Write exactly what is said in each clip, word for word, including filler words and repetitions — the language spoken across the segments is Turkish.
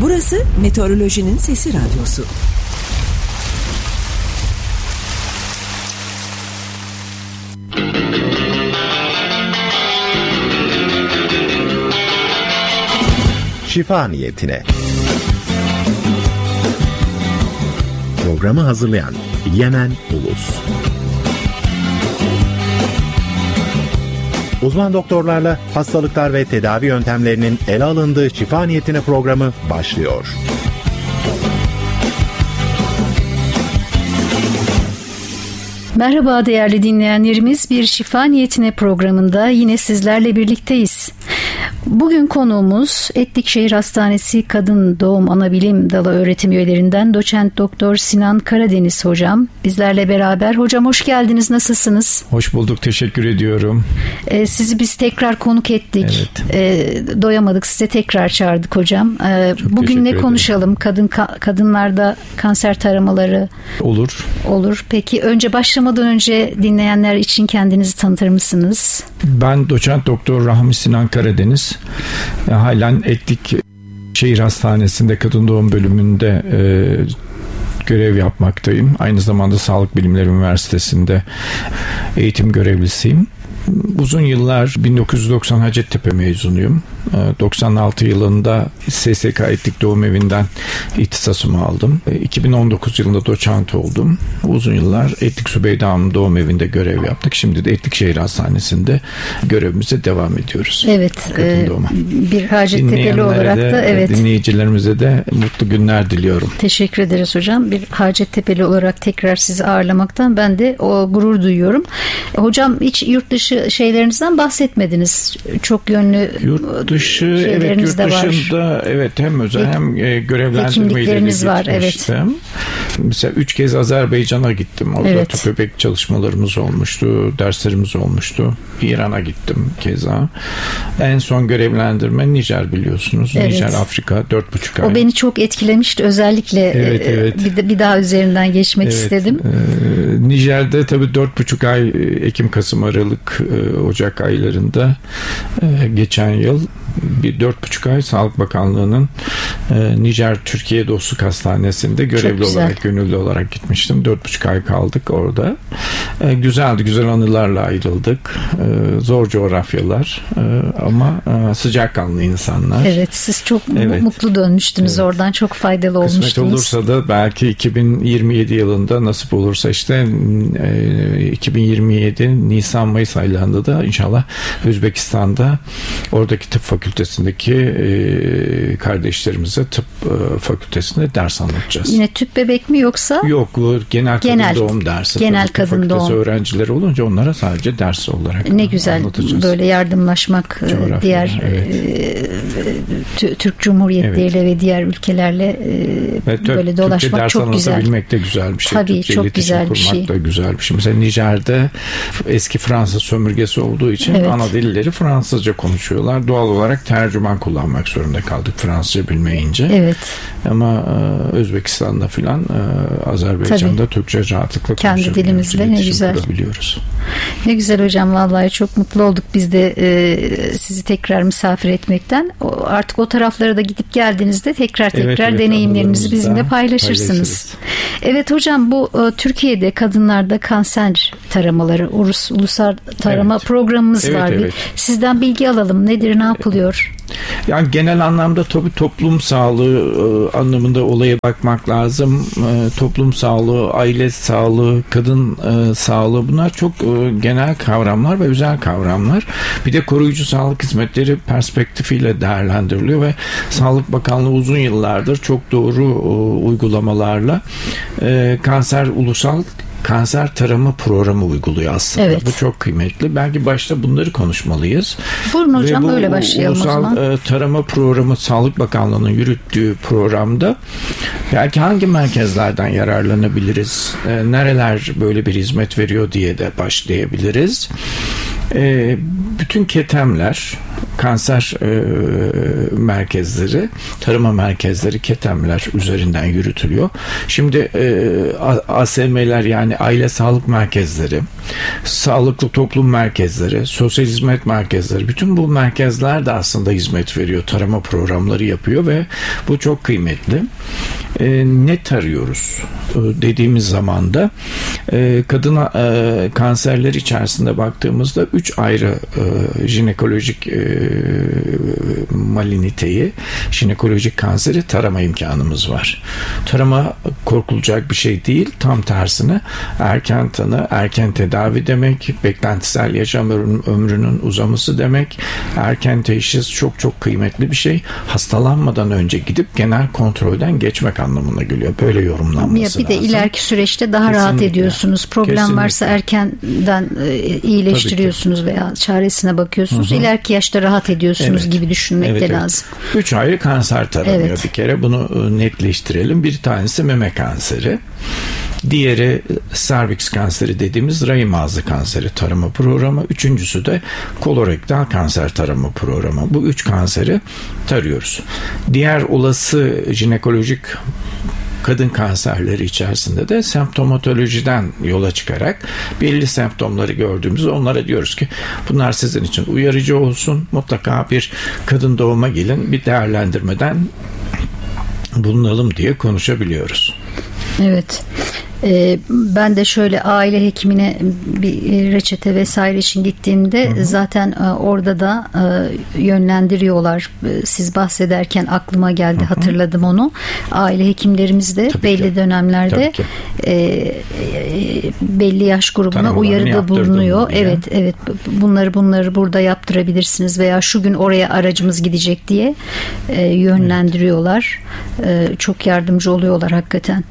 Burası Meteorolojinin Sesi Radyosu. Şifa niyetine. Programı hazırlayan Yemen Ulus. Uzman doktorlarla hastalıklar ve tedavi yöntemlerinin ele alındığı şifa niyetine programı başlıyor. Merhaba değerli dinleyenlerimiz, bir şifa niyetine programında yine sizlerle birlikteyiz. Bugün konuğumuz Etlikşehir Hastanesi Kadın Doğum Anabilim Dalı öğretim üyelerinden doçent doktor Sinan Karadeniz hocam. Bizlerle beraber. Hocam hoş geldiniz, nasılsınız? Hoş bulduk, teşekkür ediyorum. Ee, sizi biz tekrar konuk ettik. Evet. Ee, doyamadık, size tekrar çağırdık hocam. Ee, bugün ne konuşalım? Kadın ka- kadınlarda kanser taramaları olur. Olur. Peki önce başlamadan önce dinleyenler için kendinizi tanıtır mısınız? Ben doçent doktor Rahmi Sinan Karadeniz. Halen Etlikşehir Hastanesi'nde kadın doğum bölümünde e, görev yapmaktayım. Aynı zamanda Sağlık Bilimleri Üniversitesi'nde eğitim görevlisiyim. Uzun yıllar bin dokuz yüz doksan Hacettepe mezunuyum. doksan altı yılında S S K Etlik Doğum Evi'nden ihtisasımı aldım. iki bin on dokuz yılında doçent oldum. Uzun yıllar Etlik Sübeyda Hanım Doğum Evi'nde görev yaptık. Şimdi de Etlikşehir Hastanesi'nde görevimize devam ediyoruz. Evet. E, bir Hacettepe'li olarak de, da evet. dinleyicilerimize de mutlu günler diliyorum. Teşekkür ederiz hocam. Bir Hacettepe'li olarak tekrar sizi ağırlamaktan ben de o gurur duyuyorum. Hocam hiç yurt dışı şeylerinizden bahsetmediniz. Çok yönlü yurt dışı evet yurt dışında var. Evet hem özel Ek, hem e, görevlendirmeyle var, evet. Mesela üç kez Azerbaycan'a gittim. Orada evet. tüp bebek çalışmalarımız olmuştu. Derslerimiz olmuştu. İran'a gittim keza. En son görevlendirme Nijer biliyorsunuz. Evet. Nijer Afrika dört buçuk ay. O beni çok etkilemişti. Özellikle evet, evet. Bir, bir daha üzerinden geçmek evet. istedim. Ee, Nijer'de tabii dört buçuk ay Ekim, Kasım, Aralık, Ocak aylarında geçen yıl bir dört buçuk ay Sağlık Bakanlığı'nın e, Nijer Türkiye Dostluk Hastanesi'nde görevli olarak, gönüllü olarak gitmiştim. Dört buçuk ay kaldık orada. E, güzeldi, güzel anılarla ayrıldık. E, zor coğrafyalar e, ama e, sıcakkanlı insanlar. Evet, siz çok evet. mutlu dönmüştünüz evet. oradan, çok faydalı Kısmet olmuştunuz. Kısmet olursa da belki iki bin yirmi yedi yılında nasip olursa işte e, iki bin yirmi yedi Nisan-Mayıs aylarında da inşallah Özbekistan'da oradaki tıp fakültesindeki e, kardeşlerimize tıp e, fakültesinde ders anlatacağız. Yine tüp bebek mi yoksa? Yok, genel kadın genel, doğum dersi. Genel kadın fakültesi doğum. öğrencileri olunca onlara sadece ders olarak ne güzel böyle yardımlaşmak coğrafya, diğer evet. e, Türk Cumhuriyetleriyle evet. ve diğer ülkelerle e, ve böyle dolaşmak çok güzel. Anlatabilmek de güzel bir şey. Tabii Türkçe çok güzel bir şey. Da güzel bir şey. Mesela Nijer'de eski Fransız sömürgesi olduğu için evet. ana dilleri Fransızca konuşuyorlar. Doğal olarak tercüman kullanmak zorunda kaldık Fransızca bilmeyince. Evet. Ama e, Özbekistan'da filan e, Azerbaycan'da tabii. Türkçe rahatlıkla kendi dilimizle ne güzel. Ne güzel hocam, vallahi çok mutlu olduk biz de e, sizi tekrar misafir etmekten. O, artık o taraflara da gidip geldiğinizde tekrar tekrar evet, evet, deneyimlerinizi bizimle paylaşırsınız. Evet hocam, bu e, Türkiye'de kadınlarda kanser taramaları, Ulus, ulusal tarama evet. programımız evet, var. Evet. Sizden bilgi alalım. Nedir, ne yapılıyor? Yani genel anlamda tabii toplum sağlığı e, anlamında olaya bakmak lazım. E, toplum sağlığı, aile sağlığı, kadın e, sağlığı, bunlar çok e, genel kavramlar ve özel kavramlar. Bir de koruyucu sağlık hizmetleri perspektifiyle değerlendiriliyor ve Sağlık Bakanlığı uzun yıllardır çok doğru e, uygulamalarla e, kanser ulusal kanser tarama programı uyguluyor aslında. Evet. Bu çok kıymetli. Belki başta bunları konuşmalıyız. Buyurun hocam, böyle başlayalım o zaman. Ulusal tarama programı Sağlık Bakanlığı'nın yürüttüğü programda belki hangi merkezlerden yararlanabiliriz, nereler böyle bir hizmet veriyor diye de başlayabiliriz. Bütün ketemler, kanser e, merkezleri, tarama merkezleri, KETEM'ler üzerinden yürütülüyor. Şimdi e, A S M'ler yani aile sağlık merkezleri, sağlıklı toplum merkezleri, sosyal hizmet merkezleri, bütün bu merkezler de aslında hizmet veriyor, tarama programları yapıyor ve bu çok kıymetli. E, ne tarıyoruz e, dediğimiz zaman da e, kadın e, kanserler içerisinde baktığımızda üç ayrı e, jinekolojik e, maliniteyi, jinekolojik kanseri tarama imkanımız var. Tarama korkulacak bir şey değil, tam tersine erken tanı, erken tedavi demek, beklentisel yaşam ömrünün uzaması demek, erken teşhis çok çok kıymetli bir şey. Hastalanmadan önce gidip genel kontrolden geçmek anlamına geliyor. Böyle yorumlanması ya bir de lazım. ileriki süreçte daha Kesinlikle. rahat ediyorsunuz. Problem Kesinlikle. varsa erkenden iyileştiriyorsunuz veya çaresine bakıyorsunuz. Hı hı. İleriki yaşta rahat ediyorsunuz evet. gibi düşünmek evet, de evet. lazım. Üç ayrı kanser taranıyor evet. bir kere. Bunu netleştirelim. Bir tanesi meme kanseri. Diğeri serviks kanseri dediğimiz rahim ağzı kanseri tarama programı. Üçüncüsü de kolorektal kanser tarama programı. Bu üç kanseri tarıyoruz. Diğer olası jinekolojik kadın kanserleri içerisinde de semptomatolojiden yola çıkarak belli semptomları gördüğümüzde onlara diyoruz ki bunlar sizin için uyarıcı olsun. Mutlaka bir kadın doğuma gelin, bir değerlendirmeden bulunalım diye konuşabiliyoruz. Evet. Ee, ben de şöyle aile hekimine bir reçete vesaire için gittiğimde hı hı. zaten e, orada da e, yönlendiriyorlar. E, siz bahsederken aklıma geldi, hı hı. hatırladım onu. Aile hekimlerimiz de Tabii belli ki. dönemlerde e, e, belli yaş grubuna uyarıda bulunuyor. Evet, evet. Bunları bunları burada yaptırabilirsiniz veya şu gün oraya aracımız gidecek diye e, yönlendiriyorlar. Evet. E, çok yardımcı oluyorlar hakikaten.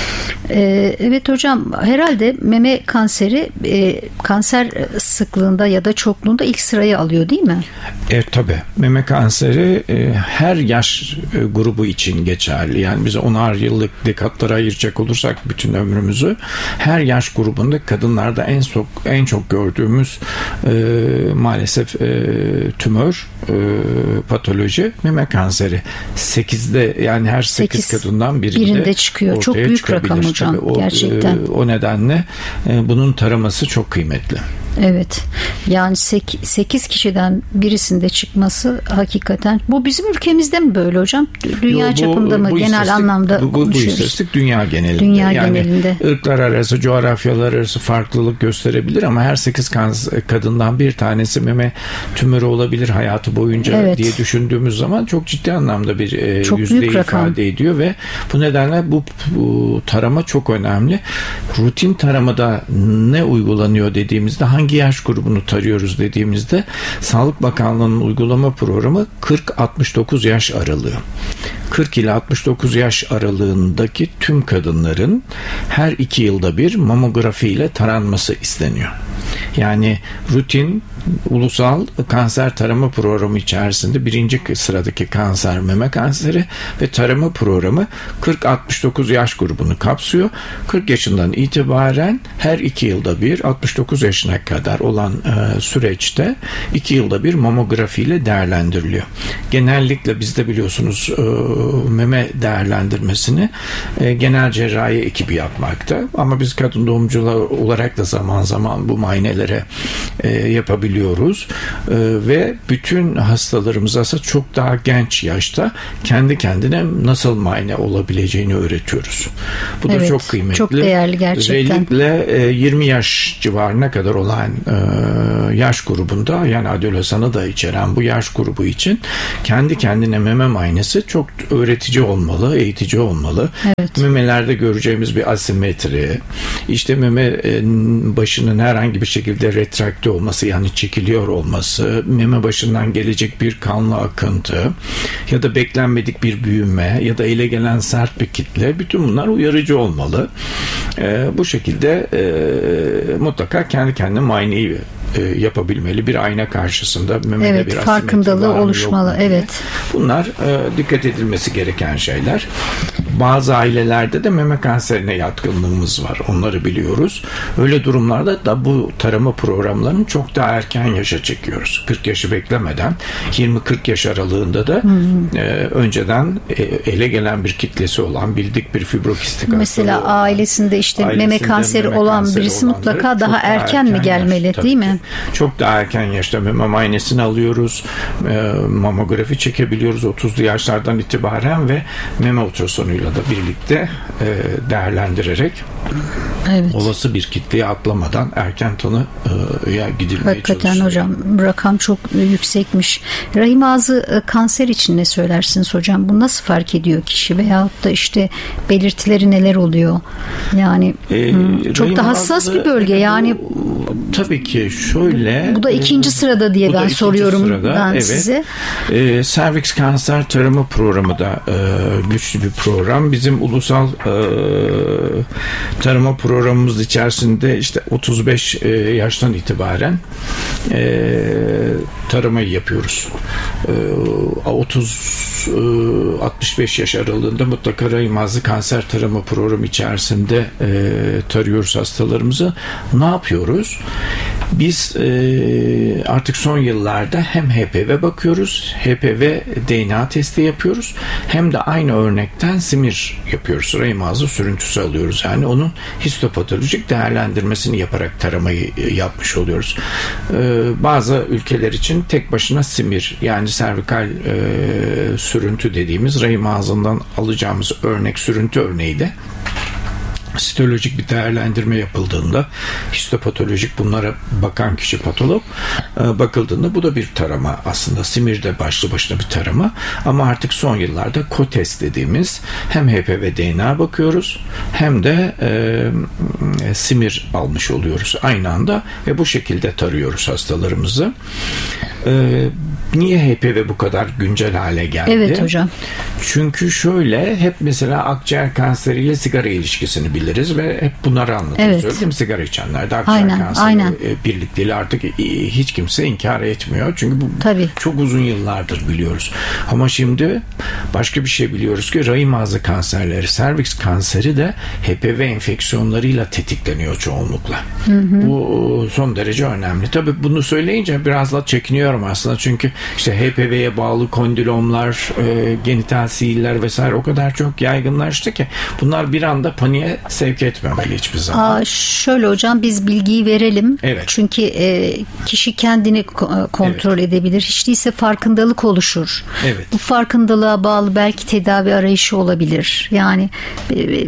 Ee, evet hocam, herhalde meme kanseri e, kanser sıklığında ya da çokluğunda ilk sırayı alıyor değil mi? Evet tabii. Meme kanseri e, her yaş e, grubu için geçerli. Yani bize onar yıllık dekatlara ayıracak olursak bütün ömrümüzü, her yaş grubunda kadınlarda en çok en çok gördüğümüz e, maalesef e, tümör e, patoloji meme kanseri. sekizde yani her sekiz kadından birinde, birinde çıkıyor. Çok büyük rakam hocam. O, gerçekten. E, o nedenle e, bunun taraması çok kıymetli. Evet. Yani sekiz kişiden birisinde çıkması hakikaten. Bu bizim ülkemizde mi böyle hocam? Dünya Yo, bu, bu çapında mı? Genel anlamda bu, bu, bu istatistik dünya genelinde. Dünya yani genelinde. ırklar arası, coğrafyalar arası farklılık gösterebilir ama her sekiz kadından bir tanesi meme tümörü olabilir hayatı boyunca evet. diye düşündüğümüz zaman çok ciddi anlamda bir e, yüzdeyi ifade ediyor ve bu nedenle bu, bu tarama çok önemli. Rutin taramada ne uygulanıyor dediğimizde, hangi yaş grubunu tarıyoruz dediğimizde, Sağlık Bakanlığı'nın uygulama programı kırk altmış dokuz yaş aralığı. kırk ile altmış dokuz yaş aralığındaki tüm kadınların her iki yılda bir mamografi ile taranması isteniyor. Yani rutin ulusal kanser tarama programı içerisinde birinci sıradaki kanser meme kanseri ve tarama programı kırk altmış dokuz yaş grubunu kapsıyor. kırk yaşından itibaren her iki yılda bir, altmış dokuz yaşına kadar olan e, süreçte iki yılda bir mamografi ile değerlendiriliyor. Genellikle bizde biliyorsunuz e, meme değerlendirmesini e, genel cerrahi ekibi yapmakta. Ama biz kadın doğumcular olarak da zaman zaman bu muayenelere e, yapabiliyoruz. Biliyoruz ee, ve bütün hastalarımıza ise çok daha genç yaşta kendi kendine nasıl muayene olabileceğini öğretiyoruz. Bu evet, da çok kıymetli. Çok değerli gerçekten. Özellikle e, yirmi yaş civarına kadar olan e, yaş grubunda, yani adolesanı da içeren bu yaş grubu için kendi kendine meme muayenesi çok öğretici olmalı, eğitici olmalı. Evet. Memelerde göreceğimiz bir asimetri, işte meme e, başının herhangi bir şekilde retrakte olması, yani çekiliyor olması, meme başından gelecek bir kanlı akıntı ya da beklenmedik bir büyüme ya da ele gelen sert bir kitle, bütün bunlar uyarıcı olmalı. E, bu şekilde e, mutlaka kendi kendine muayeneyi e, yapabilmeli. Bir ayna karşısında memede evet, bir farkındalığı oluşmalı. Evet. Bunlar e, dikkat edilmesi gereken şeyler. bazı ailelerde de meme kanserine yatkınlığımız var. Onları biliyoruz. Öyle durumlarda da bu tarama programlarını çok daha erken yaşa çekiyoruz. kırk yaşı beklemeden yirmi kırk yaş aralığında da hmm. e, önceden e, ele gelen bir kitlesi olan, bildik bir fibrokistik mesela hastalığı olan, ailesinde işte ailesinde meme kanseri meme olan kanseri birisi mutlaka daha erken, erken mi gelmeli yaş, değil mi? Çok daha erken yaşta meme muayenesini alıyoruz. E, mamografi çekebiliyoruz otuzlu yaşlardan itibaren ve meme ultrasonuyla da birlikte e, değerlendirerek evet. olası bir kitleyi atlamadan erken tanıya gidilmeye hakikaten çalışıyor. Hocam rakam çok yüksekmiş. Rahim ağzı kanser için ne söylersiniz hocam? Bu nasıl fark ediyor kişi veyahut da işte belirtileri neler oluyor? Yani ee, çok da hassas ağzı, bir bölge yani. Bu, tabii ki şöyle. Bu da ikinci sırada diye ben soruyorum sırada, ben evet. size. Ee, Serviks kanser tarama programı da e, güçlü bir program. Bizim ulusal e, tarama programımız içerisinde işte otuz beş e, yaştan itibaren e, taramayı yapıyoruz. E, otuz altmış beş yaş aralığında mutlaka rahim ağzı kanser tarama programı içerisinde e, tarıyoruz hastalarımızı. Ne yapıyoruz? Biz e, artık son yıllarda hem H P V bakıyoruz, H P V D N A testi yapıyoruz, hem de aynı örnekten simir yapıyoruz. Rahim ağzı sürüntüsü alıyoruz. Yani onun histopatolojik değerlendirmesini yaparak taramayı yapmış oluyoruz. E, bazı ülkeler için tek başına simir, yani servikal e, sürüntü dediğimiz rahim ağzından alacağımız örnek sürüntü örneği de histolojik bir değerlendirme yapıldığında, histopatolojik bunlara bakan kişi patolog bakıldığında bu da bir tarama aslında. Simir de başlı başına bir tarama ama artık son yıllarda COTES dediğimiz hem H P V D N A bakıyoruz hem de e, simir almış oluyoruz aynı anda ve bu şekilde tarıyoruz hastalarımızı. E, niye H P V bu kadar güncel hale geldi? Evet hocam. Çünkü şöyle, hep mesela akciğer kanseriyle sigara ilişkisini biliriz ve hep bunları anlatırız. Evet. Öyle değil mi? Sigara içenlerde akciğer aynen, kanseri aynen. birlikteliği artık hiç kimse inkar etmiyor. Çünkü bu Tabii. çok uzun yıllardır biliyoruz. Ama şimdi başka bir şey biliyoruz ki rahim ağzı kanserleri, serviks kanseri de H P V enfeksiyonlarıyla tetikleniyor çoğunlukla. Hı hı. Bu son derece önemli. Tabii bunu söyleyince biraz da çekiniyorum aslında. Çünkü işte H P V'ye bağlı kondilomlar, e, genital sihirler vesaire o kadar çok yaygınlaştı ki bunlar bir anda paniğe sevk etmemeli hiçbir zaman. Aa, şöyle hocam, biz bilgiyi verelim. Evet. Çünkü e, kişi kendini kontrol evet. edebilir. Hiç değilse farkındalık oluşur. Evet. Bu farkındalığa bağlı belki tedavi arayışı olabilir. Yani e, e,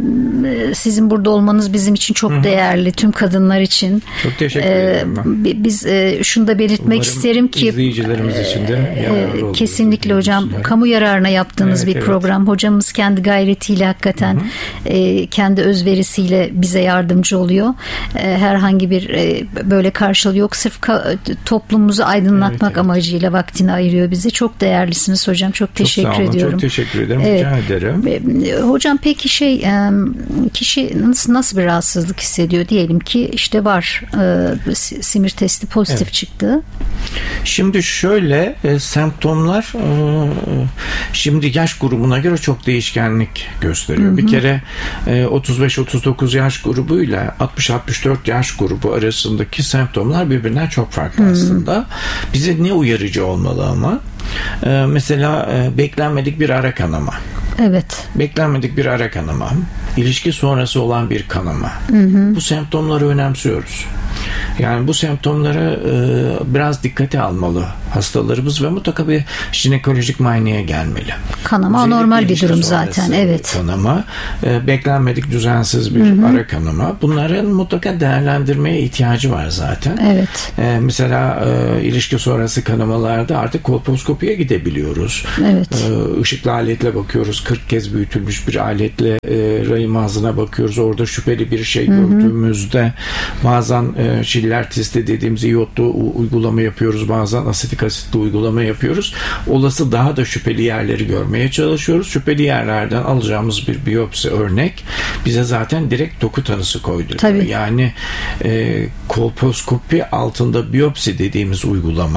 sizin burada olmanız bizim için çok Hı-hı. değerli. Tüm kadınlar için. Çok teşekkür ederim. E, biz e, şunu da belirtmek Umarım isterim ki izleyicilerimiz için de e, kesinlikle hocam düşünüyorum. Kamu yararına yaptığınız evet, bir evet. program. Hocamız kendi gayretiyle hakikaten e, kendi özverisiyle bize yardımcı oluyor. E, herhangi bir e, böyle karşılığı yok. Sırf ka- toplumumuzu aydınlatmak evet, evet. amacıyla vaktini ayırıyor bize. Çok değerlisiniz hocam. Çok, çok teşekkür sağ olun, ediyorum. Çok teşekkür ederim. Evet. Rica ederim. E, hocam peki şey e, kişi nasıl, nasıl bir rahatsızlık hissediyor? Diyelim ki işte var e, simir testi pozitif evet. çıktı. Şimdi şöyle e, semptomlar e, şimdi yaş grubuna göre çok değişkenlik gösteriyor. Hı hı. Bir kere e, otuz beş otuz dokuz yaş grubuyla altmış altmış dört yaş grubu arasındaki semptomlar birbirinden çok farklı hı. aslında. Bize ne uyarıcı olmalı ama? E, mesela e, beklenmedik bir ara kanama. Evet. Beklenmedik bir ara kanama, ilişki sonrası olan bir kanama. Hı hı. Bu semptomları önemsiyoruz. Yani bu semptomları e, biraz dikkate almalı hastalarımız ve mutlaka bir jinekolojik muayeneye gelmeli. Kanama normal bir durum zaten. Evet. Kanama, e, beklenmedik düzensiz bir hı hı. ara kanama. Bunların mutlaka değerlendirmeye ihtiyacı var zaten. Evet. E, mesela e, ilişki sonrası kanamalarda artık kolposkopiye gidebiliyoruz. Evet. E, ışıklı aletle bakıyoruz. kırk kez büyütülmüş bir aletle e, rahim ağzına bakıyoruz. Orada şüpheli bir şey hı hı. gördüğümüzde bazen e, şiller testi dediğimiz iyotlu uygulama yapıyoruz. Bazen asetik asitli uygulama yapıyoruz. Olası daha da şüpheli yerleri görmeye çalışıyoruz. Şüpheli yerlerden alacağımız bir biyopsi örnek bize zaten direkt doku tanısı koyduruyor. Tabii. Yani e, kolposkopi altında biyopsi dediğimiz uygulama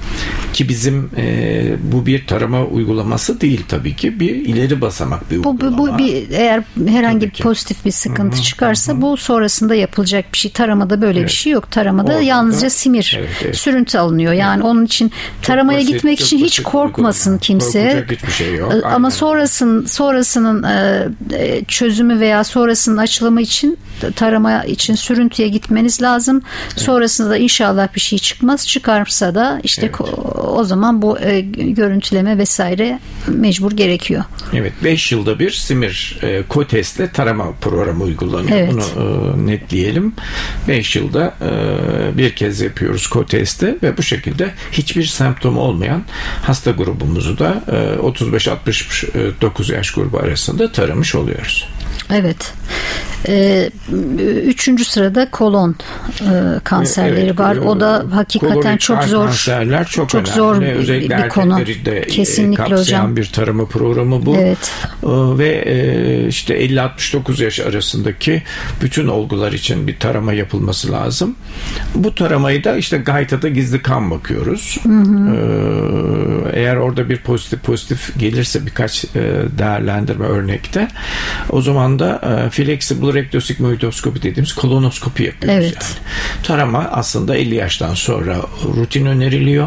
Ki bizim e, bu bir tarama uygulaması değil tabii ki. Bir ileri basamak bir uygulama. Bu, bu bir, eğer herhangi bir pozitif bir sıkıntı Hı-hı. çıkarsa Hı-hı. bu sonrasında yapılacak bir şey. Taramada böyle evet. bir şey yok. Taramada Orada, yalnızca simir, evet, evet. sürüntü alınıyor. Yani evet. onun için taramaya basit, gitmek için hiç korkmasın uygulama. kimse. Korkacak hiçbir şey yok. Ama Aynen. sonrasının sonrasının e, çözümü veya sonrasının açılımı için, tarama için sürüntüye gitmeniz lazım. Evet. Sonrasında da inşallah bir şey çıkmaz. Çıkarsa da işte evet. o zaman bu e, görüntüleme vesaire mecbur gerekiyor. Evet, beş yılda bir simir e, KOTES'le tarama programı uygulanıyor. Evet. Bunu e, netleyelim. beş yılda e, bir kez yapıyoruz KOTES'te ve bu şekilde hiçbir semptomu olmayan hasta grubumuzu da e, otuz beş altmış dokuz yaş grubu arasında taramış oluyoruz. Evet. Ee, üçüncü sırada kolon e, kanserleri evet, var. O da hakikaten çok zor. Kanserler çok, çok zor bir, bir konu. De Kesinlikle hocam. Bir tarama programı bu. Evet. Ee, ve e, işte elli altmış dokuz yaş arasındaki bütün olgular için bir tarama yapılması lazım. Bu taramayı da işte gaytada gizli kan bakıyoruz. Hı hı. Ee, eğer orada bir pozitif pozitif gelirse birkaç e, değerlendirme örnekte, o zaman da e, flexible rektosigmoidoskopi dediğimiz kolonoskopi yapıyoruz. Evet. Yani. Tarama aslında elli yaştan sonra rutin öneriliyor.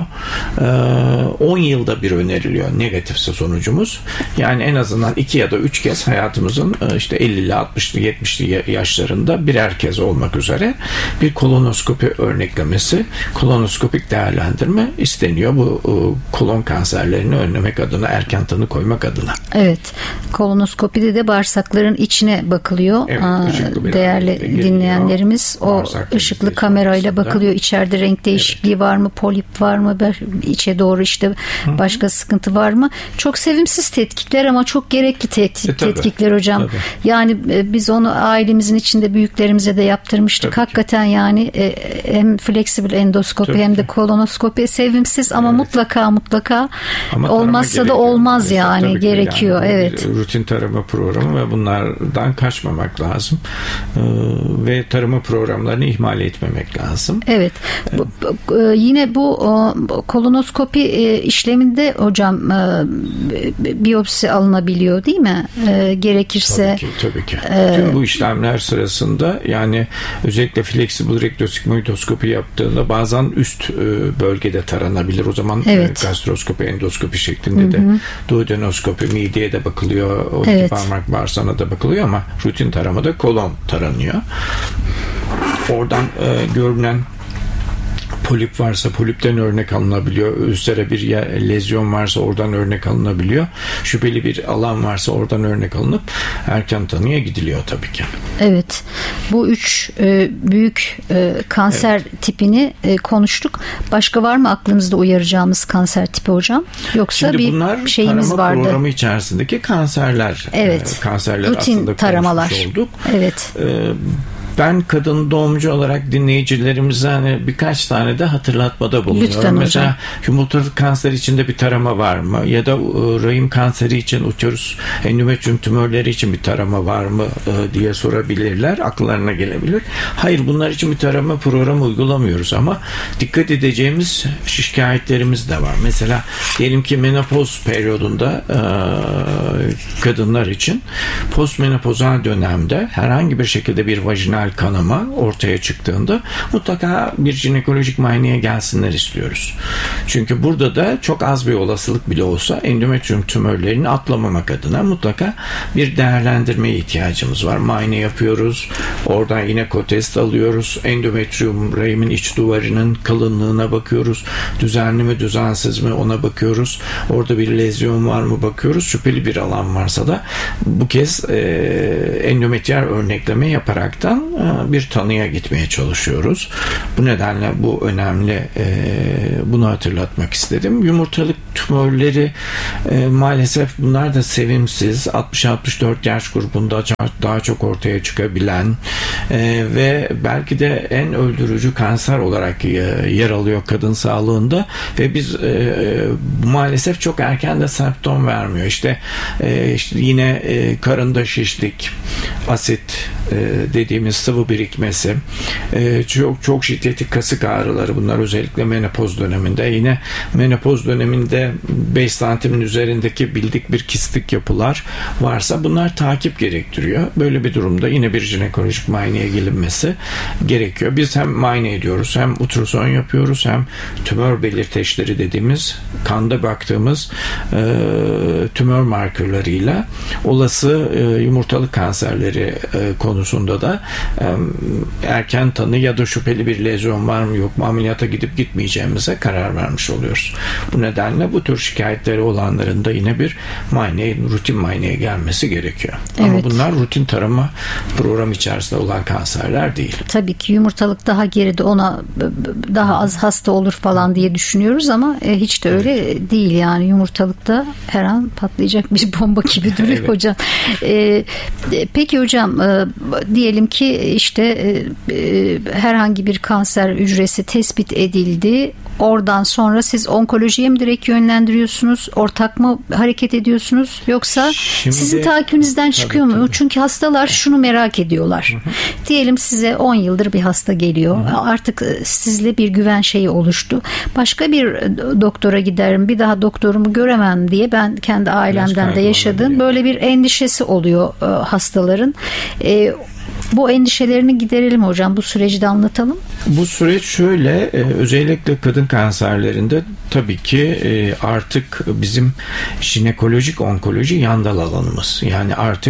on yılda bir öneriliyor negatifse sonucumuz. Yani en azından iki ya da üç kez hayatımızın işte ellili, altmışlı, yetmişli yaşlarında birer kez olmak üzere bir kolonoskopi örneklemesi, kolonoskopik değerlendirme isteniyor. Bu kolon kanserlerini önlemek adına, erken tanı koymak adına. Evet. Kolonoskopide de bağırsakların içine bakılıyor. Evet, Aa, değerli dinleyenlerimiz, o ışıklı kamerayla bakılıyor. İçeride renk değişikliği evet. var mı? Polip var mı? İçe doğru işte Hı-hı. başka sıkıntı var mı? Çok sevimsiz tetkikler ama çok gerekli tetkik, e, tetkikler hocam. Tabii. Yani e, biz onu ailemizin içinde büyüklerimize de yaptırmıştık. Tabii Hakikaten ki. yani e, hem flexible endoskopi Tabii hem ki. de kolonoskopi sevimsiz ama evet. mutlaka mutlaka ama olmazsa da olmaz Mesela, yani gerekiyor. Yani. Evet. Rutin tarama programı ve bunlardan kaçmamak lazım. Ee, ve tarama programlarını ihmal etmemek lazım. Evet. Ee, bu, bu, yine bu o, kolonoskopi e, işleminde hocam e, biyopsi alınabiliyor değil mi? E, gerekirse. Tabii ki. Tabii ki. E, Tüm bu işlemler sırasında, yani özellikle flexible rektosigmoidoskopi yaptığında bazen üst e, bölgede taranabilir. O zaman evet. e, gastroskopi, endoskopi şeklinde Hı-hı. de duodenoskopi, mideye de bakılıyor. O evet. iki parmak bağırsağına da bakılıyor ama rutin taramada kolon taranıyor. Oradan e, görünen polip varsa polipten örnek alınabiliyor. Üstlere bir lezyon varsa oradan örnek alınabiliyor. Şüpheli bir alan varsa oradan örnek alınıp erken tanıya gidiliyor tabii ki. Evet. Bu üç e, büyük e, kanser evet. tipini e, konuştuk. Başka var mı aklınızda uyaracağımız kanser tipi hocam? Yoksa Şimdi bir şeyimiz vardı. Tarama programı içerisindeki kanserler. Evet. E, kanserler Rutin aslında taramalar. Olduk. Evet. E, Ben kadın doğumcu olarak dinleyicilerimize hani birkaç tane de hatırlatmada bulunuyorum. Lütfen Mesela hocam. yumurtalık kanseri içinde bir tarama var mı? Ya da rahim kanseri için, uterus endometrium tümörleri için bir tarama var mı diye sorabilirler. Akıllarına gelebilir. Hayır, bunlar için bir tarama programı uygulamıyoruz ama dikkat edeceğimiz şikayetlerimiz de var. Mesela diyelim ki menopoz periyodunda kadınlar için postmenopozal dönemde herhangi bir şekilde bir vajinal kanama ortaya çıktığında mutlaka bir jinekolojik muayeneye gelsinler istiyoruz. Çünkü burada da çok az bir olasılık bile olsa endometrium tümörlerini atlamamak adına mutlaka bir değerlendirmeye ihtiyacımız var. Muayene yapıyoruz. Oradan yine kotest alıyoruz. Endometrium rahimin iç duvarının kalınlığına bakıyoruz. Düzenli mi düzensiz mi ona bakıyoruz. Orada bir lezyon var mı bakıyoruz. Şüpheli bir alan varsa da bu kez e, endometriyal örnekleme yaparaktan bir tanıya gitmeye çalışıyoruz. Bu nedenle bu önemli. Bunu hatırlatmak istedim. Yumurtalık tümörleri maalesef bunlar da sevimsiz. altmış altmış dört yaş grubunda daha çok ortaya çıkabilen ve belki de en öldürücü kanser olarak yer alıyor kadın sağlığında ve biz maalesef çok erken de semptom vermiyor. İşte e, işte yine e, karında şişlik, asit e, dediğimiz sıvı birikmesi, e, çok çok şiddetli kasık ağrıları, bunlar özellikle menopoz döneminde. Yine menopoz döneminde beş santimin üzerindeki bildik bir kistik yapılar varsa bunlar takip gerektiriyor. Böyle bir durumda yine bir jinekolojik muayeneye gelinmesi gerekiyor. Biz hem muayene ediyoruz, hem ultrason yapıyoruz, hem tümör belirteçleri dediğimiz kanda baktığımız e, tümör markerlarıyla olası e, yumurtalık kanserleri e, konusunda da e, erken tanı ya da şüpheli bir lezyon var mı yok mu, ameliyata gidip gitmeyeceğimize karar vermiş oluyoruz. Bu nedenle bu tür şikayetleri olanların da yine bir muayene, rutin muayeneye gelmesi gerekiyor. Evet. Ama bunlar rutin tarama programı içerisinde olan kanserler değil. Tabii ki yumurtalık daha geride, ona daha az hasta olur falan diye düşünüyoruz ama hiç de öyle evet. değil yani. Yumurtalıkta her an patlayacak bir bomba gibi duruyor evet. hocam. Ee, peki hocam, e, diyelim ki işte e, e, herhangi bir kanser hücresi tespit edildi. Oradan sonra siz onkolojiye mi direkt yönlendiriyorsunuz? Ortak mı hareket ediyorsunuz? Yoksa Şimdi, sizin takibinizden çıkıyor tabii, mu? Tabii. Çünkü hastalar şunu merak ediyorlar. Hı hı. Diyelim size on yıldır bir hasta geliyor. Hı hı. Artık sizle bir güven şeyi oluştu. Başka bir doktora giderim, bir daha doktorumu göremem diye ben kendi ailemden de yaşadığım böyle bir endişesi oluyor hastaların. E, Bu endişelerini giderelim hocam. Bu süreci de anlatalım. Bu süreç şöyle, özellikle kadın kanserlerinde tabii ki artık bizim jinekolojik onkoloji yandal alanımız. Yani artık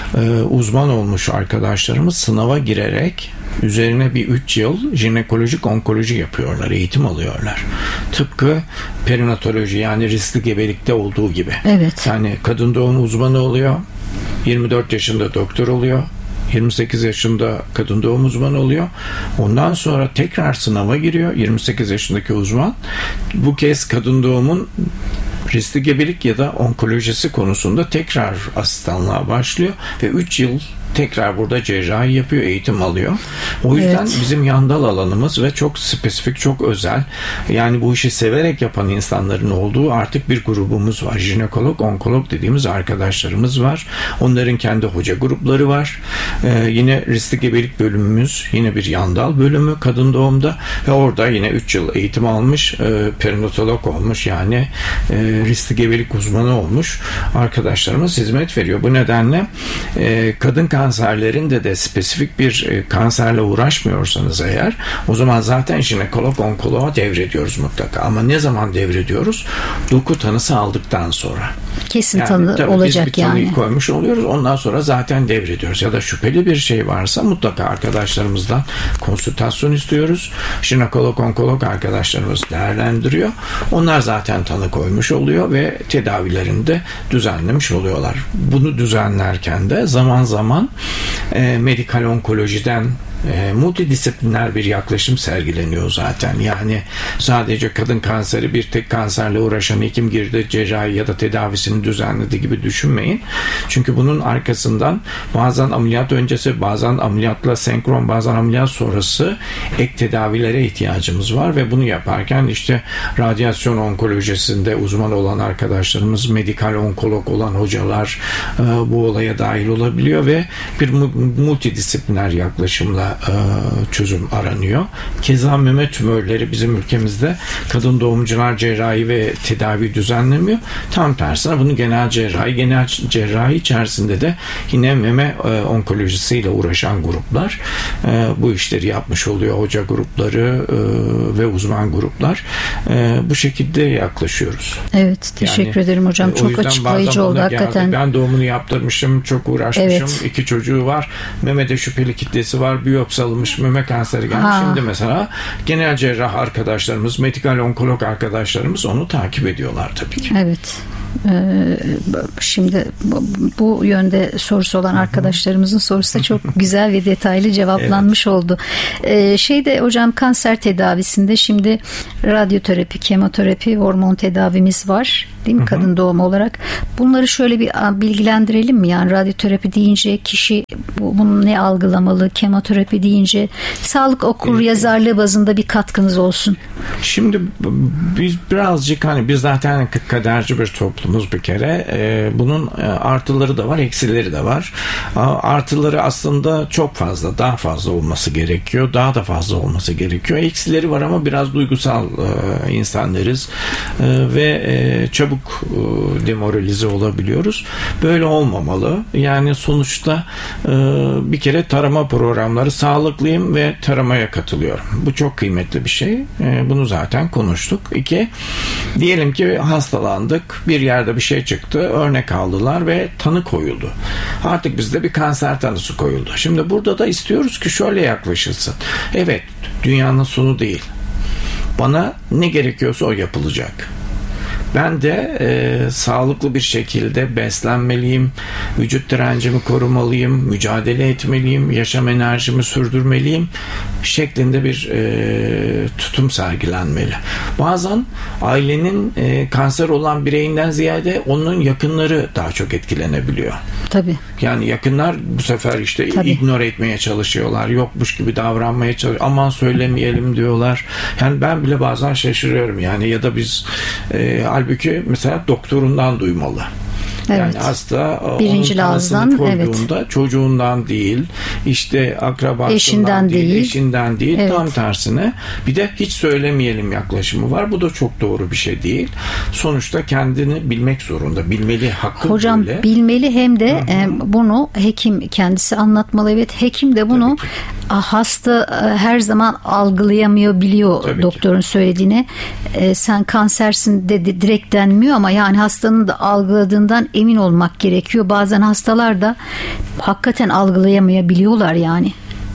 uzman olmuş arkadaşlarımız sınava girerek üzerine bir üç yıl jinekolojik onkoloji yapıyorlar, eğitim alıyorlar. Tıpkı perinatoloji, yani riskli gebelikte olduğu gibi. Evet. Yani kadın doğum uzmanı oluyor, yirmi dört yaşında doktor oluyor, yirmi sekiz yaşında kadın doğum uzmanı oluyor. Ondan sonra tekrar sınava giriyor yirmi sekiz yaşındaki uzman. Bu kez kadın doğumun riskli gebelik ya da onkolojisi konusunda tekrar asistanlığa başlıyor ve üç yıl tekrar burada cerrahi yapıyor, eğitim alıyor. O yüzden evet. bizim yandal alanımız ve çok spesifik, çok özel. Yani bu işi severek yapan insanların olduğu artık bir grubumuz var. Jinekolog, onkolog dediğimiz arkadaşlarımız var. Onların kendi hoca grupları var. Ee, yine riskli gebelik bölümümüz, yine bir yandal bölümü kadın doğumda ve orada yine üç yıl eğitim almış, e, perinatolog olmuş, yani e, riskli gebelik uzmanı olmuş arkadaşlarımız hizmet veriyor. Bu nedenle e, kadın kanserlerinde de spesifik bir e, kanserle uğraşmıyorsanız eğer, o zaman zaten jinekolog onkoloğa devrediyoruz mutlaka. Ama ne zaman devrediyoruz? Doku tanısı aldıktan sonra. Kesin yani, tanı olacak biz bir yani. koymuş oluyoruz. Ondan sonra zaten devrediyoruz. Ya da şüpheli bir şey varsa mutlaka arkadaşlarımızdan konsültasyon istiyoruz. Jinekolog onkolog arkadaşlarımız değerlendiriyor. Onlar zaten tanı koymuş oluyor ve tedavilerini de düzenlemiş oluyorlar. Bunu düzenlerken de zaman zaman e, medikal onkolojiden E, multidisipliner bir yaklaşım sergileniyor zaten. Yani sadece kadın kanseri, bir tek kanserle uğraşan hekim girdi, cerrahi ya da tedavisini düzenledi gibi düşünmeyin. Çünkü bunun arkasından bazen ameliyat öncesi, bazen ameliyatla senkron, bazen ameliyat sonrası ek tedavilere ihtiyacımız var ve bunu yaparken işte radyasyon onkolojisinde uzman olan arkadaşlarımız, medikal onkolog olan hocalar e, bu olaya dahil olabiliyor ve bir multidisipliner yaklaşımla çözüm aranıyor. Keza meme tümörleri bizim ülkemizde kadın doğumcular cerrahi ve tedavi düzenlemiyor. Tam tersine bunu genel cerrahi, genel cerrahi içerisinde de yine meme onkolojisiyle uğraşan gruplar bu işleri yapmış oluyor. Hoca grupları ve uzman gruplar. Bu şekilde yaklaşıyoruz. Evet, teşekkür yani, ederim hocam. Çok açıklayıcı oldu hakikaten. Ben doğumunu yaptırmışım, çok uğraşmışım. Evet. İki çocuğu var. Memede şüpheli kitlesi var. Biyopsi alınmış, meme kanseri gelmiş. Ha. Şimdi mesela genel cerrah arkadaşlarımız, medikal onkolog arkadaşlarımız onu takip ediyorlar tabii ki. Evet. Şimdi bu yönde sorusu olan arkadaşlarımızın sorusu da çok güzel ve detaylı cevaplanmış evet. oldu. Şeyde hocam, kanser tedavisinde şimdi radyoterapi, kemoterapi, hormon tedavimiz var. Değil mi? Hı hı. Kadın doğumu olarak. Bunları şöyle bir bilgilendirelim mi? Yani radyoterapi deyince kişi bunu ne algılamalı? Kemoterapi deyince sağlık okur evet. yazarlığı bazında bir katkınız olsun. Şimdi biz birazcık hani biz zaten kaderci bir toplum. konuştuğumuz bir kere. E, bunun artıları da var, eksileri de var. Artıları aslında çok fazla, daha fazla olması gerekiyor. Daha da fazla olması gerekiyor. Eksileri var ama biraz duygusal e, insanlarız e, ve e, çabuk e, demoralize olabiliyoruz. Böyle olmamalı. Yani sonuçta e, bir kere tarama programları, sağlıklıyım ve taramaya katılıyorum. Bu çok kıymetli bir şey. E, bunu zaten konuştuk. İki, diyelim ki hastalandık. Bir yerde bir şey çıktı. Örnek aldılar ve tanı koyuldu. Artık bizde bir kanser tanısı koyuldu. Şimdi burada da istiyoruz ki şöyle yaklaşılsın. Evet, dünyanın sonu değil. Bana ne gerekiyorsa o yapılacak. Ben de e, sağlıklı bir şekilde beslenmeliyim, vücut direncimi korumalıyım, mücadele etmeliyim, yaşam enerjimi sürdürmeliyim şeklinde bir e, tutum sergilenmeli. Bazen ailenin e, kanser olan bireyinden ziyade onun yakınları daha çok etkilenebiliyor. Tabii. Yani yakınlar bu sefer işte Tabii. ignore etmeye çalışıyorlar, yokmuş gibi davranmaya çalışıyorlar, aman söylemeyelim diyorlar. Yani ben bile bazen şaşırıyorum yani, ya da biz e, halbuki mesela doktorundan duymalı. Evet. Yani hasta birinci onun tanısını koyduğunda evet. çocuğundan değil, işte akrabasından eşinden değil, değil, eşinden değil, evet. tam tersine. Bir de hiç söylemeyelim yaklaşımı var. Bu da çok doğru bir şey değil. Sonuçta kendini bilmek zorunda. Bilmeli, hakkı Hocam böyle. bilmeli, hem de e, bunu hekim kendisi anlatmalı. Evet, hekim de bunu hasta e, her zaman algılayamıyor, biliyor. Tabii doktorun ki. Söylediğine. E, sen kansersin dedi, direkt denmiyor ama yani hastanın da algıladığından emin olmak gerekiyor. Bazen hastalar da hakikaten algılayamayabiliyorlar yani.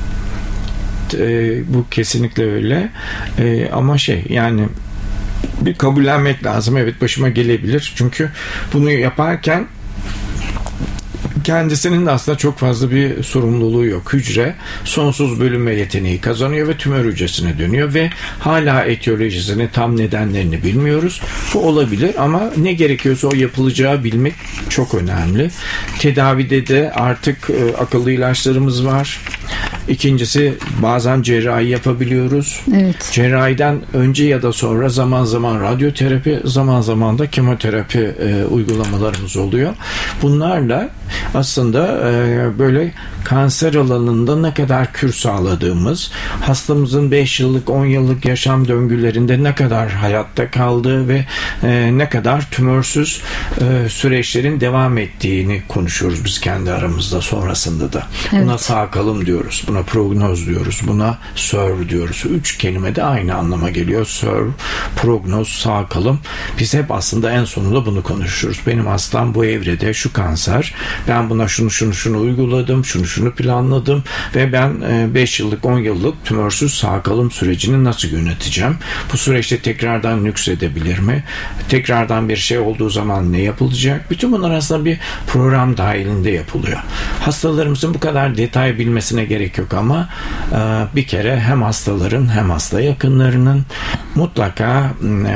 E, bu kesinlikle öyle. E, ama şey yani bir kabullenmek lazım. Evet, başıma gelebilir. Çünkü bunu yaparken kendisinin de aslında çok fazla bir sorumluluğu yok. Hücre sonsuz bölünme yeteneği kazanıyor ve tümör hücresine dönüyor ve hala etiyolojisini, tam nedenlerini bilmiyoruz. Bu olabilir ama ne gerekiyorsa o yapılacağı bilmek çok önemli. Tedavide de artık e, akıllı ilaçlarımız var. İkincisi, bazen cerrahi yapabiliyoruz. Evet. Cerrahiden önce ya da sonra zaman zaman radyoterapi, zaman zaman da kemoterapi e, uygulamalarımız oluyor. Bunlarla aslında e, böyle kanser alanında ne kadar kür sağladığımız, hastamızın beş yıllık, on yıllık yaşam döngülerinde ne kadar hayatta kaldığı ve e, ne kadar tümörsüz e, süreçlerin devam ettiğini konuşuyoruz biz kendi aramızda sonrasında da. Evet. Buna sağ kalım diyoruz, buna prognoz diyoruz, buna serve diyoruz. Üç kelime de aynı anlama geliyor. Serve, prognoz, sağ kalım. Biz hep aslında en sonunda bunu konuşuyoruz. Benim hastam bu evrede, şu kanser, ben buna şunu şunu şunu uyguladım, şunu şunu planladım ve ben beş yıllık, on yıllık tümörsüz sağ kalım sürecini nasıl yöneteceğim? Bu süreçte tekrardan nüksedebilir mi? Tekrardan bir şey olduğu zaman ne yapılacak? Bütün bunlar aslında bir program dahilinde yapılıyor. Hastalarımızın bu kadar detay bilmesine gerek yok ama bir kere hem hastaların hem hasta yakınlarının mutlaka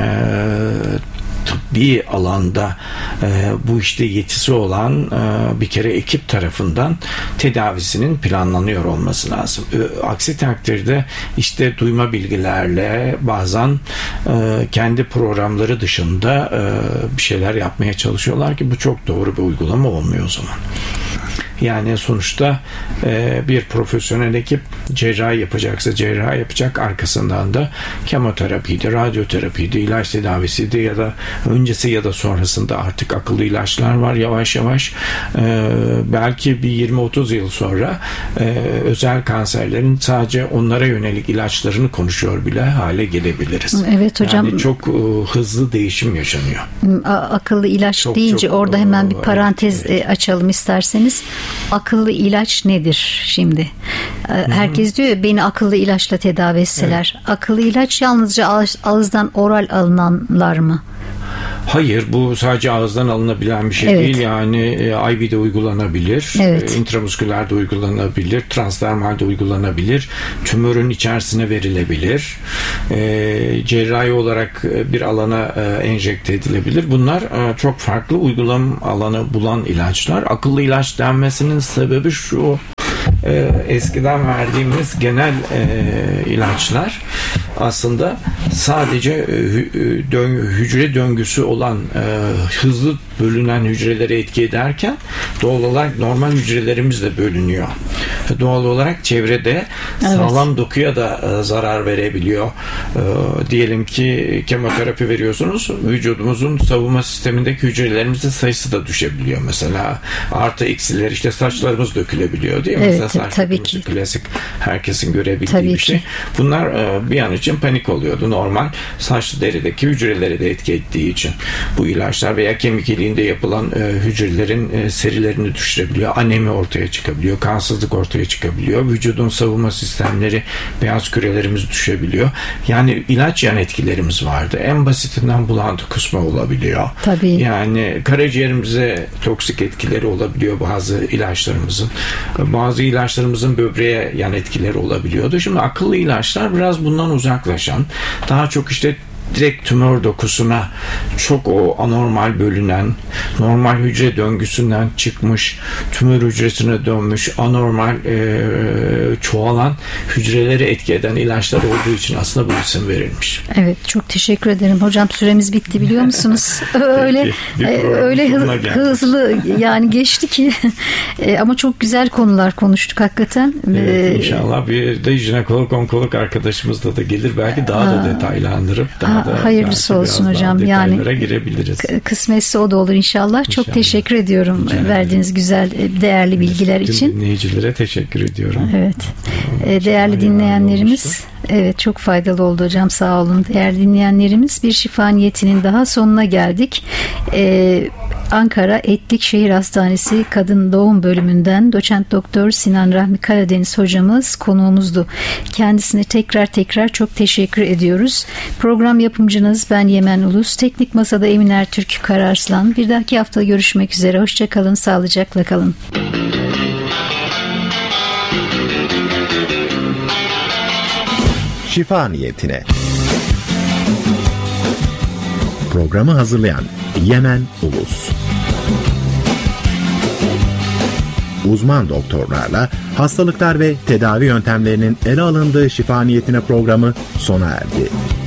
tıbbi alanda e, bu işte yetisi olan e, bir kere ekip tarafından tedavisinin planlanıyor olması lazım. E, aksi takdirde işte duyma bilgilerle bazen e, kendi programları dışında e, bir şeyler yapmaya çalışıyorlar ki bu çok doğru bir uygulama olmuyor o zaman. Yani sonuçta e, bir profesyonel ekip cerrahi yapacaksa cerrahi yapacak, arkasından da kemoterapiydi, radyoterapiydi, ilaç tedavisiydi ya da öncesi ya da sonrasında artık akıllı ilaçlar var. Yavaş yavaş e, belki bir yirmi otuz yıl sonra e, özel kanserlerin sadece onlara yönelik ilaçlarını konuşuyor bile hale gelebiliriz. Evet hocam. Yani çok e, hızlı değişim yaşanıyor. Akıllı ilaç çok, deyince çok, orada hemen bir parantez evet. açalım isterseniz. Akıllı ilaç nedir şimdi? Herkes diyor ya, beni akıllı ilaçla tedavi etseler. Evet. Akıllı ilaç yalnızca ağızdan oral alınanlar mı? Hayır, bu sadece ağızdan alınabilen bir şey evet. değil. Yani e, I V'de uygulanabilir, evet. e, intramuskülerde uygulanabilir, transdermalde uygulanabilir, tümörün içerisine verilebilir, e, cerrahi olarak bir alana e, enjekte edilebilir. Bunlar e, çok farklı uygulam alanı bulan ilaçlar. Akıllı ilaç denmesinin sebebi şu: e, eskiden verdiğimiz genel e, ilaçlar aslında sadece e, dön, hücre döngüsü olan e, hızlı bölünen hücrelere etki ederken doğal olarak normal hücrelerimiz de bölünüyor. Doğal olarak çevrede evet. sağlam dokuya da e, zarar verebiliyor. E, diyelim ki kemoterapi veriyorsunuz, vücudumuzun savunma sistemindeki hücrelerimizin sayısı da düşebiliyor. Mesela artı eksiler, işte saçlarımız dökülebiliyor değil mi? Evet, mesela tabii ki. Klasik herkesin görebildiği tabii bir şey. Ki. Bunlar e, bir an için panik oluyordu. Normal saçlı derideki hücreleri de etki ettiği için bu ilaçlar veya kemik iliğinde yapılan e, hücrelerin e, serilerini düşürebiliyor. Anemi ortaya çıkabiliyor. Kansızlık ortaya çıkabiliyor. Vücudun savunma sistemleri, beyaz kürelerimiz düşebiliyor. Yani ilaç yan etkilerimiz vardı. En basitinden bulantı kusma olabiliyor. Tabii. Yani karaciğerimize toksik etkileri olabiliyor bazı ilaçlarımızın. Bazı ilaçlarımızın böbreğe yan etkileri olabiliyordu. Şimdi akıllı ilaçlar biraz bundan uzaklaşan, daha çok işte direkt tümör dokusuna çok o anormal bölünen, normal hücre döngüsünden çıkmış, tümör hücresine dönmüş, anormal e, çoğalan hücreleri etki eden ilaçlar olduğu için aslında bu isim verilmiş. Evet, çok teşekkür ederim. Hocam süremiz bitti biliyor musunuz? öyle öyle hız, hızlı yani geçti ki ama çok güzel konular konuştuk hakikaten. Evet, inşallah bir de jinekolog onkolog arkadaşımızla da gelir. Belki daha da detaylandırıp daha da hayırlısı olsun hocam. Yani girebiliriz. Kısmetse o da olur inşallah. inşallah. Çok teşekkür ediyorum Rica verdiğiniz güzel, değerli bilgiler Tüm için. Dinleyicilere teşekkür ediyorum. Evet. Ee, değerli dinleyenlerimiz, evet çok faydalı oldu hocam. Sağ olun. Değerli dinleyenlerimiz, bir şifa niyetinin daha sonuna geldik. Ee, Ankara Etlik Şehir Hastanesi Kadın Doğum Bölümünden Doçent Doktor Sinan Rahmi Karadeniz hocamız konuğumuzdu. Kendisine tekrar tekrar çok teşekkür ediyoruz. Program yapımcınız ben Yemen Ulus. Teknik Masada Emin Ertürk Kararslan. Bir dahaki hafta görüşmek üzere. Hoşça kalın, sağlıcakla kalın. Şifa niyetine. Programı hazırlayan Yemen Ulus. Uzman doktorlarla hastalıklar ve tedavi yöntemlerinin ele alındığı şifa niyetine programı sona erdi.